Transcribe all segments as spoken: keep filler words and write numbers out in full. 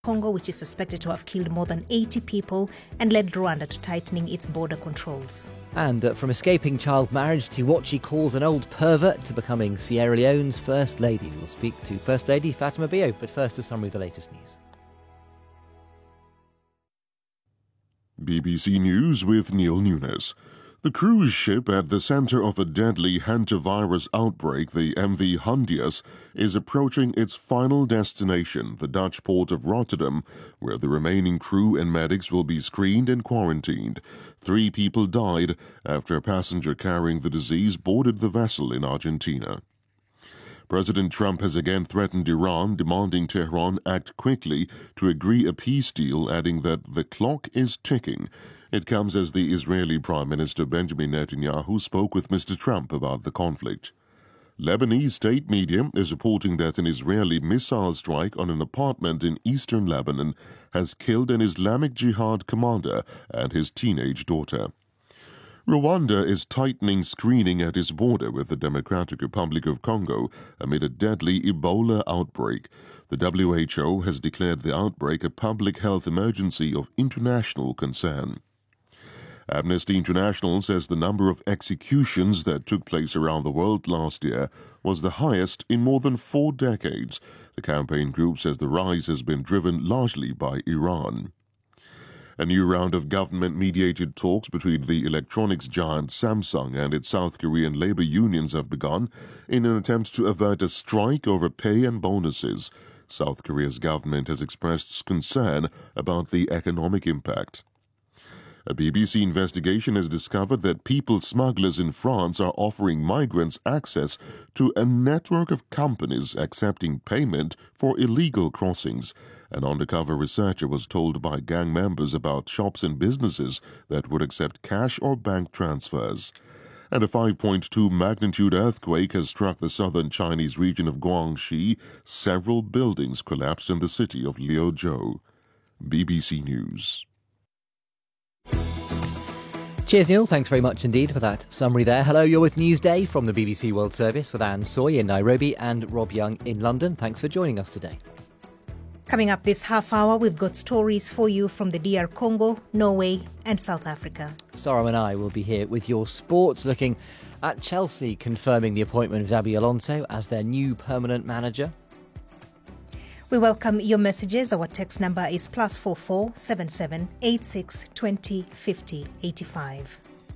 Congo, which is suspected to have killed more than eighty people and led Rwanda to tightening its border controls. And uh, from escaping child marriage to what she calls an old pervert to becoming Sierra Leone's First Lady. We'll speak to First Lady Fatima Bio, but first a summary of the latest news. B B C News with Neil Nunes. The cruise ship at the center of a deadly hantavirus outbreak, the M V Hondius, is approaching its final destination, the Dutch port of Rotterdam, where the remaining crew and medics will be screened and quarantined. Three people died after a passenger carrying the disease boarded the vessel in Argentina. President Trump has again threatened Iran, demanding Tehran act quickly to agree a peace deal, adding that the clock is ticking. It comes as the Israeli Prime Minister Benjamin Netanyahu spoke with Mister Trump about the conflict. Lebanese state media is reporting that an Israeli missile strike on an apartment in eastern Lebanon has killed an Islamic Jihad commander and his teenage daughter. Rwanda is tightening screening at its border with the Democratic Republic of Congo amid a deadly Ebola outbreak. The W H O has declared the outbreak a public health emergency of international concern. Amnesty International says the number of executions that took place around the world last year was the highest in more than four decades. The campaign group says the rise has been driven largely by Iran. A new round of government-mediated talks between the electronics giant Samsung and its South Korean labor unions have begun in an attempt to avert a strike over pay and bonuses. South Korea's government has expressed concern about the economic impact. A B B C investigation has discovered that people smugglers in France are offering migrants access to a network of companies accepting payment for illegal crossings. An undercover researcher was told by gang members about shops and businesses that would accept cash or bank transfers. And a five point two magnitude earthquake has struck the southern Chinese region of Guangxi. Several buildings collapsed in the city of Liuzhou. B B C News. Cheers, Neil. Thanks very much indeed for that summary there. Hello, you're with Newsday from the B B C World Service with Anne Soy in Nairobi and Rob Young in London. Thanks for joining us today. Coming up this half hour, we've got stories for you from the D R Congo, Norway and South Africa. Sarah and I will be here with your sports, looking at Chelsea confirming the appointment of Xabi Alonso as their new permanent manager. We welcome your messages. Our text number is plus four four seven seven eight six twenty fifty eighty five.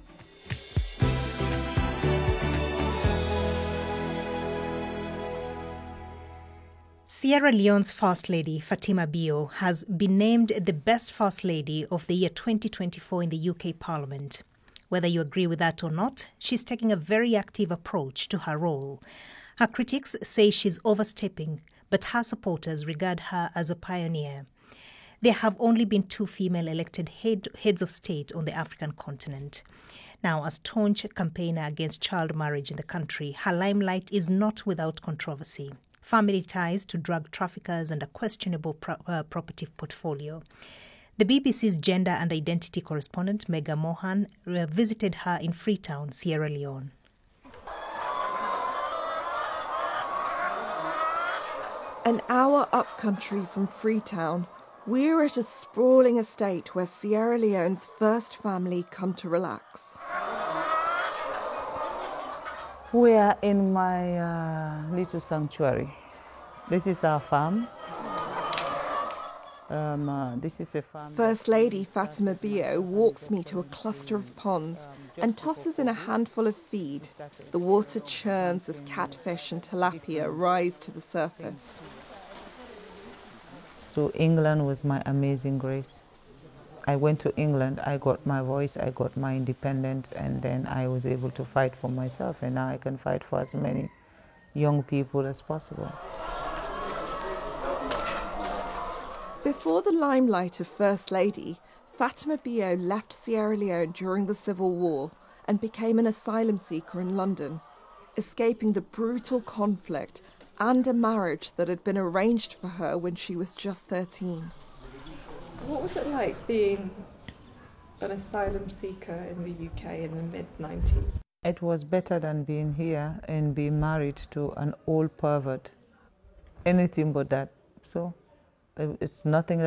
Sierra Leone's First Lady, Fatima Bio, has been named the best First Lady of the year twenty twenty-four in the U K Parliament. Whether you agree with that or not, she's taking a very active approach to her role. Her critics say she's overstepping, but her supporters regard her as a pioneer. There have only been two female elected head, heads of state on the African continent. Now, as staunch campaigner against child marriage in the country, her limelight is not without controversy. Family ties to drug traffickers and a questionable pro- uh, property portfolio. The B B C's gender and identity correspondent, Mega Mohan, uh, visited her in Freetown, Sierra Leone. An hour upcountry from Freetown, we're at a sprawling estate where Sierra Leone's first family come to relax. We are in my uh, little sanctuary. This is our farm. Um, uh, this is a farm. First Lady Fatima Bio walks me to a cluster of ponds and tosses in a handful of feed. The water churns as catfish and tilapia rise to the surface. So England was my amazing grace. I went to England, I got my voice, I got my independence, and then I was able to fight for myself, and now I can fight for as many young people as possible. Before the limelight of First Lady, Fatima Bio left Sierra Leone during the Civil War and became an asylum seeker in London, escaping the brutal conflict and a marriage that had been arranged for her when she was just thirteen. What was it like being an asylum seeker in the U K in the mid nineties? It was better than being here and being married to an old pervert. Anything but that. So It's nothing